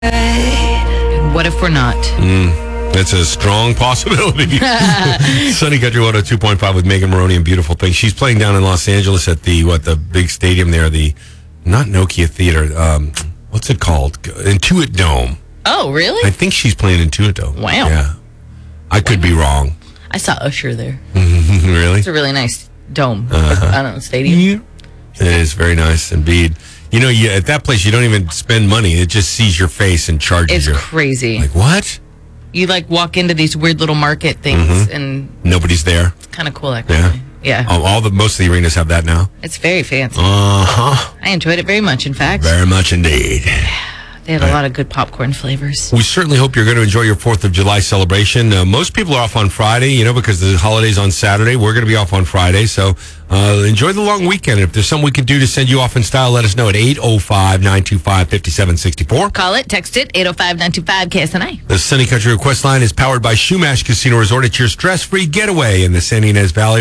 What if we're not? That's a strong possibility. Sunny Country 102.5 with Megan Maroney and Beautiful Things. She's playing down in Los Angeles at the big stadium there, not Nokia Theater. What's it called? Intuit Dome. Oh, really? I think she's playing Intuit Dome. Wow. Yeah. I could be wrong. I saw Usher there. Really? It's a really nice dome. I don't know, stadium. It is very nice indeed. At that place, you don't even spend money. It just sees your face and charges you. It's crazy. Like, what? You walk into these weird little market things and nobody's there. It's kind of cool, actually. Yeah. Most of the arenas have that now. It's very fancy. Uh-huh. I enjoyed it very much, in fact. Very much indeed. They had a lot of good popcorn flavors. We certainly hope you're going to enjoy your 4th of July celebration. Most people are off on Friday, because the holiday's on Saturday. We're going to be off on Friday, so enjoy the long weekend. If there's something we can do to send you off in style, let us know at 805-925-5764. Call it, text it, 805-925-KSNI. The Sunny Country Request Line is powered by Shumash Casino Resort. It's your stress-free getaway in the San Ynez Valley.